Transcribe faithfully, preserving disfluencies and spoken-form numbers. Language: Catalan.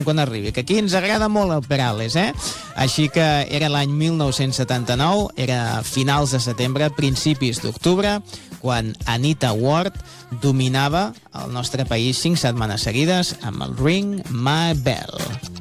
quan arribi, que aquí ens agrada molt el Perales, eh? Així que era l'any mil nou-cents setanta-nou, era finals de setembre, principis d'octubre, quan Anita Ward dominava el nostre país cinc setmanes seguides amb el Ring My Bell.